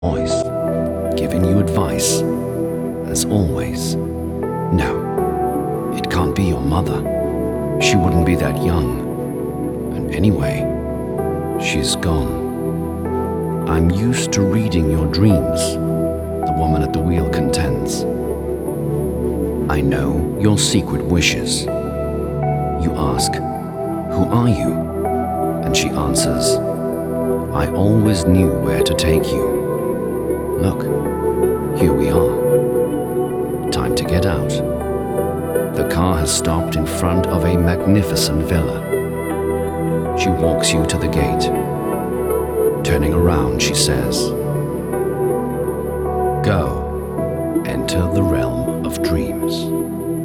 voice, giving you advice, as always. No, it can't be your mother. She wouldn't be that young. And anyway, she's gone. I'm used to reading your dreams, the woman at the wheel contends. I know your secret wishes. You ask, "Who are you?" And she answers, "I always knew where to take you. Look, here we are. Time to get out." The car has stopped in front of a magnificent villa. She walks you to the gate. Turning around, she says, "Go, enter the realm of dreams."